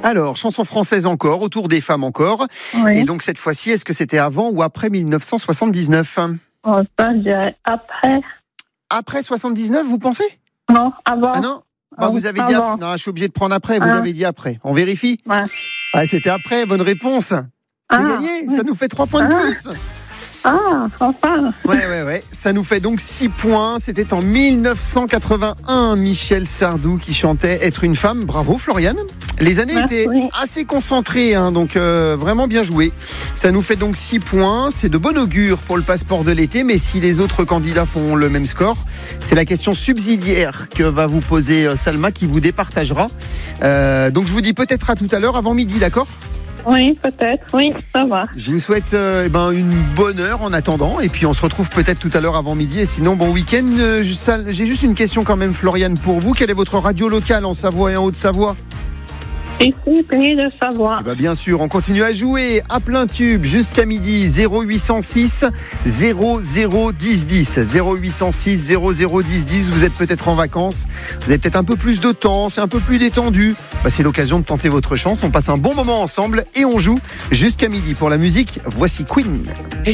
Alors, chanson française encore, autour des femmes encore. Oui. Et donc cette fois-ci, est-ce que c'était avant ou après 1979 ? Oh, ça, je dirais après. Après 79, vous pensez ? Non, avant. Ah non ? Bah, vous avez dit avant. non, je suis obligé de prendre après, vous avez dit après. On vérifie ? Ouais. Ah, c'était après, bonne réponse. C'est gagné, oui. ça nous fait 3 points de plus. Ah, enfin. Ouais. Ça nous fait donc 6 points. C'était en 1981, Michel Sardou qui chantait Être une femme. Bravo, Floriane. Les années Merci. étaient assez concentrées, donc vraiment bien joué. Ça nous fait donc 6 points. C'est de bon augure pour le passeport de l'été, mais si les autres candidats font le même score, c'est la question subsidiaire que va vous poser Salma qui vous départagera. Donc je vous dis peut-être à tout à l'heure avant midi, d'accord ? Oui, peut-être. Oui, ça va. Je vous souhaite une bonne heure en attendant. Et puis on se retrouve peut-être tout à l'heure avant midi. Et sinon, bon week-end. J'ai juste une question quand même, Floriane, pour vous. Quelle est votre radio locale en Savoie et en Haute-Savoie ? Ici, pays de Savoie. Bien sûr, on continue à jouer à plein tube jusqu'à midi. 0806 0010 10. 0806 0010 10. Vous êtes peut-être en vacances. Vous avez peut-être un peu plus de temps. C'est un peu plus détendu. C'est l'occasion de tenter votre chance. On passe un bon moment ensemble et on joue jusqu'à midi. Pour la musique, voici Queen.